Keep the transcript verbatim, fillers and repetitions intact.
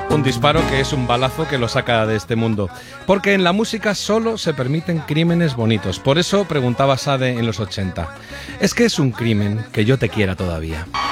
Un disparo que es un balazo que lo saca de este mundo. Porque en la música solo se permiten crímenes bonitos. Por eso preguntaba Sade en los ochenta. ¿Es que es un crimen que yo te quiera todavía?